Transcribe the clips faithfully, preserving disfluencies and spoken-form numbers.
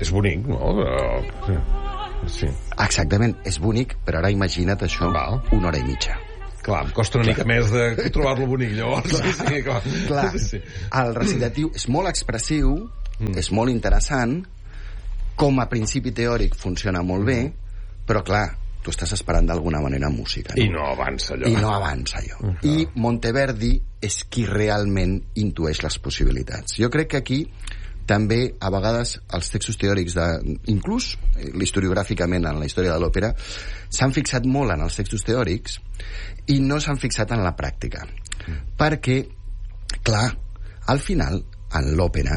és bonic, no? Però... Sí. Exactament, és bonic, però ara imagina't això, Val. una hora i mitja. Clar, em costa una mica més de trobar-lo bonic, llavors. Clar, sí, clar. clar. Sí, sí. El recitatiu és molt expressiu, mm. és molt interessant, com a principi teòric funciona molt bé, però clar, tu estàs esperant d'alguna manera música. No? I no avança allò. I no avança allò. Uh-huh. I Monteverdi és qui realment intueix les possibilitats. Jo crec que aquí també, a vegades, els textos teòrics, de, inclús historiogràficament en la història de l'òpera, s'han fixat molt en els textos teòrics i no s'han fixat en la pràctica. Mm. Perquè, clar, al final, en l'òpera,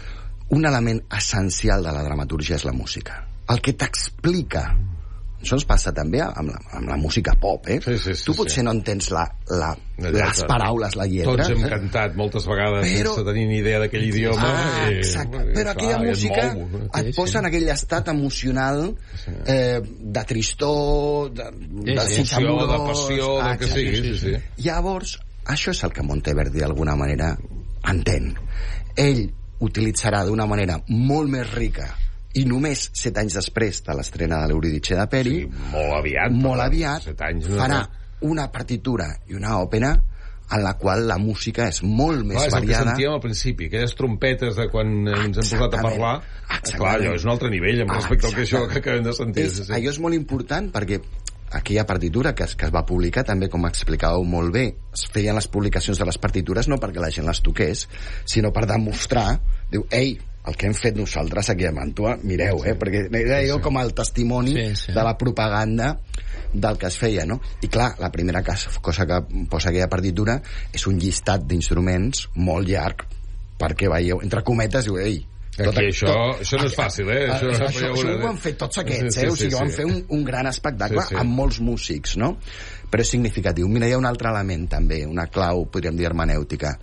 un element essencial de la dramaturgia és la música. El que t'explica... Això ens passa també amb la, amb la música pop, eh? Sí, sí, sí, tu potser sí. no entens la, la, la les paraules, la lletra. Tots hem eh? cantat moltes vegades però... sense tenir ni idea d'aquell idioma. Ah, exacte. I, però aquella clar, música et, mou, et sí, posa sí. en aquell estat emocional eh, de tristor, de, de sí, sitxamudós... de passió, del que sigui. Sí, sí. Llavors, això és el que Monteverdi d'alguna manera entén. Ell utilitzarà d'una manera molt més rica i només set anys després de l'estrena de l'Euridice de Peri, sí, molt aviat, molt aviat anys, no farà una partitura i una òpera en la qual la música és molt més clar, és variada. el que sentíem al principi, aquelles trompetes de quan ens hem posat a parlar. Clar, allò és un altre nivell amb respecte al que això que acabem de sentir. És, sí, sí. Allò és molt important perquè aquella partitura que es, que es va publicar també, com explicàveu molt bé, es feien les publicacions de les partitures no perquè la gent les toqués, sinó per demostrar, diu, ei, el que hem fet nosaltres aquí a Màntua, mireu, eh? Perquè era allò com el testimoni sí, sí. de la propaganda del que es feia, no? I clar, la primera cosa que posa aquella partitura és un llistat d'instruments molt llarg, perquè veieu, entre cometes, diu, ei, tot, aquí això, tot, això no és fàcil, eh? Això, això, això, això ho han fet tots aquests, eh? Sí, sí, o sigui, sí, van sí. fer un, un gran espectacle sí, sí. amb molts músics, no? Però és significatiu. Mira, hi ha un altre element, també, una clau, podríem dir, hermenèutica.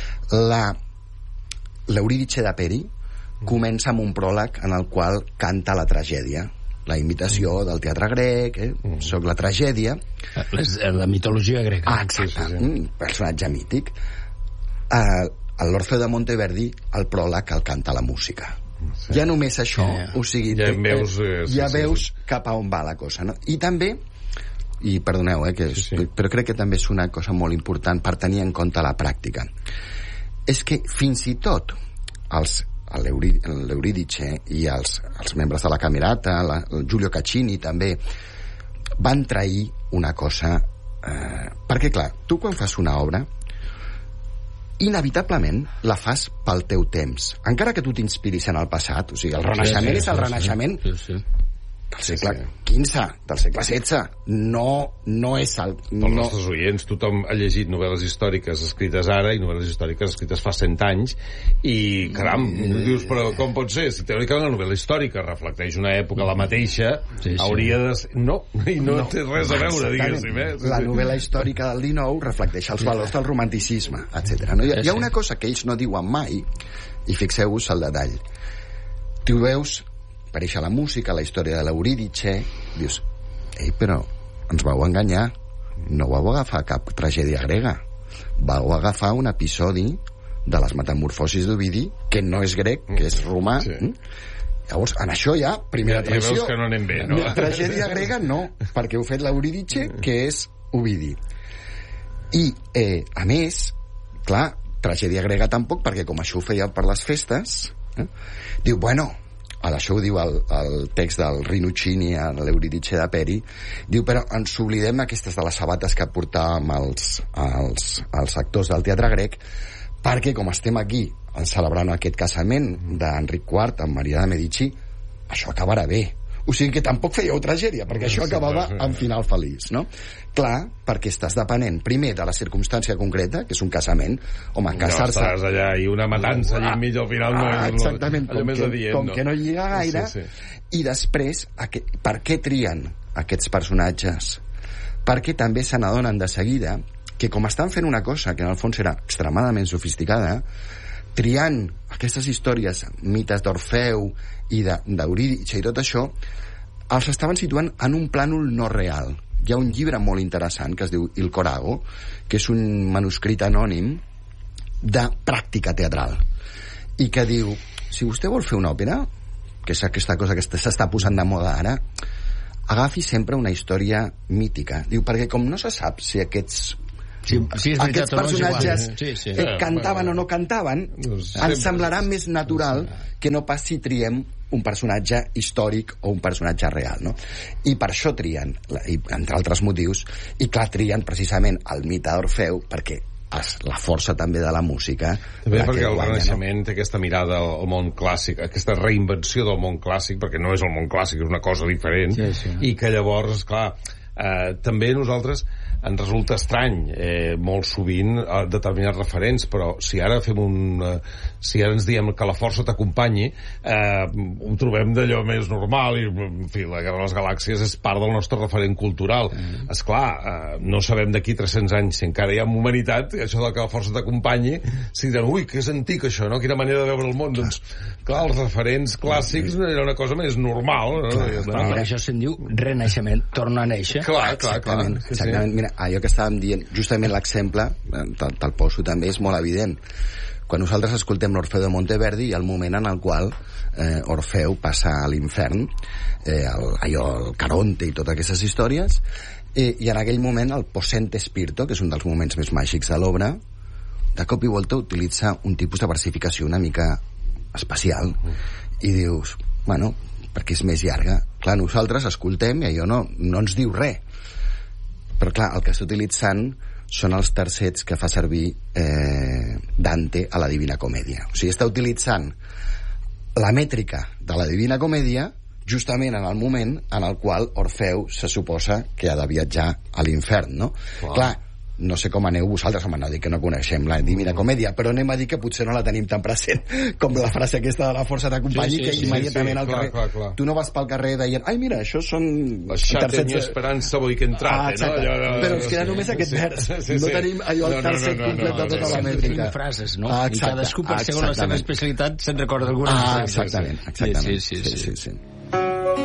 La, l'Euridice de Peri comença amb un pròleg en el qual canta la tragèdia, la imitació del teatre grec, eh? Mm. Soc la tragèdia. La, la mitologia grega. Ah, exacte, sí, sí, sí. Un personatge mític. Uh, a l'Orfeo de Monteverdi, el pròleg el canta la música. Sí. Ja només això, yeah. o sigui... Ja veus, eh, sí, ja sí, veus sí. cap a on va la cosa, no? I també, i perdoneu, eh, que és, sí, sí. però crec que també és una cosa molt important per tenir en compte la pràctica. És que fins i tot els l'Euridice i els, els membres de la Camerata, la, el Giulio Caccini també van trair una cosa eh, perquè clar, tu quan fas una obra inevitablement la fas pel teu temps, encara que tu t'inspiris en el passat, o sigui, el Renaixement sí, sí, és el sí, Renaixement sí, sí. del segle quinze, del segle setze, no, no és el... Pels no... nostres oients, tothom ha llegit novel·les històriques escrites ara i novel·les històriques escrites fa cent anys i, caram, mm. dius, però com pot ser? Si teòricament la novel·la històrica reflecteix una època la mateixa, sí, sí. hauria de ser... No, i no, no té res a veure, diguéssim. Eh? La novel·la històrica del dinou reflecteix els valors del romanticisme, etcètera. No? Hi, hi ha una cosa que ells no diuen mai, i fixeu-vos el detall. Tu veus... apareix la música, la història de l'Euridice, dius, ei, però ens vau enganyar, no vau agafar cap tragèdia grega, vau agafar un episodi de les metamorfosis d'Ovidi, que no és grec, que és romà. Sí. Llavors, en això ja, primera ja, traïció. Ja veus que no anem bé, no? Tragèdia grega, no, perquè heu fet l'Euridice, que és Ovidi. I, eh, a més, clar, tragèdia grega tampoc, perquè com això ho feia per les festes, eh, diu, bueno... això ho diu el, el text del Rinuccini a l'Euridice de Peri, diu, però ens oblidem aquestes de les sabates que portàvem els, els, els actors del teatre grec, perquè com estem aquí celebrant aquest casament d'Enric quart amb Maria de Medici, això acabarà bé. O sigui que tampoc fèieu tragèdia, perquè això acabava en final feliç, no? Clar, perquè estàs depenent, primer, de la circumstància concreta, que és un casament, home, casar-se... No, estàs allà i una matança allà enmig al final... Ah, no, exactament, com, que, adient, com no? que no lliga gaire, sí, sí. I després, per què trien aquests personatges? Perquè també se n'adonen de seguida que com estan fent una cosa que en el fons era extremadament sofisticada, triant aquestes històries, mites d'Orfeu i d'Euridice i tot això, els estaven situant en un plànol no real. Hi ha un llibre molt interessant que es diu Il Corago, que és un manuscrit anònim de pràctica teatral, i que diu, si vostè vol fer una òpera, que és aquesta cosa que s'està posant de moda ara, agafi sempre una història mítica. Diu, perquè com no se sap si aquests Sí, sí, és aquests no, personatges sí, sí. Eh, cantaven o no cantaven, Doncs ens semblarà més natural que no pas si triem un personatge històric o un personatge real, no? I per això trien, i, entre altres motius, i clar, trien precisament el mite d'Orfeu perquè és la força també de la música. També la perquè el guanya, Renaixement no? té aquesta mirada al món clàssic, aquesta reinvenció del món clàssic, perquè no és el món clàssic, és una cosa diferent, sí, sí. i que llavors, esclar, eh, també nosaltres ens resulta estrany eh, molt sovint eh, determinats referents, però si ara fem un eh, si ara ens diem que la força t'acompanyi, eh, ho trobem d'allò més normal, i en fi, la Guerra de les Galàxies és part del nostre referent cultural. Mm. Esclar, eh, no sabem d'aquí tres-cents anys si encara hi ha humanitat, això de que la força t'acompanyi, si diran, ui, que és antic això, no? Quina manera de veure el món. Clar. Doncs, clar, els referents clàssics era una cosa més normal, no? Clar, Ja està. Per això se'n diu renaixement, torna a néixer. Clar, clar, clar. Exactament, Sí, sí. exactament. Mira, allò que estàvem dient, justament l'exemple, te'l te poso també, és molt evident. Quan nosaltres escoltem l'Orfeu de Monteverdi, hi ha el moment en el qual eh, Orfeu passa a l'infern, eh, el, allò, el Caronte i totes aquestes històries, eh, i en aquell moment el Possente Spirito, que és un dels moments més màgics de l'obra, de cop i volta utilitza un tipus de versificació una mica especial, i dius, bueno, perquè és més llarga. Clar, nosaltres escoltem i allò no, no ens diu res. Però clar, el que està utilitzant són els tercets que fa servir eh, Dante a la Divina Comèdia. O sigui, està utilitzant la mètrica de la Divina Comèdia justament en el moment en el qual Orfeu se suposa que ha de viatjar a l'infern, no? Clar, clar no sé com aneu vosaltres, home, no dic que no coneixem la Divina Comèdia, però anem a dir que potser no la tenim tan present com la frase aquesta de la força t'acompanyi, Sí, sí, que sí, immediatament sí, al clar, carrer clar, clar. tu no vas pel carrer veient, ai mira, això són Lasciate mia speranza voi che entrate, ah, exacte. no? Allò, Però ens queda sí, només aquest sí, vers, sí, sí, no sí. tenim allò el No, no, tercet no, no, complet no, de tota no, la no, mètrica. Frases, no? Ah, I cadascú per segons la seva exactament. especialitat se'n recorda alguna Ah, frase. exactament, exactament. Sí, sí, sí, sí. sí, sí, sí.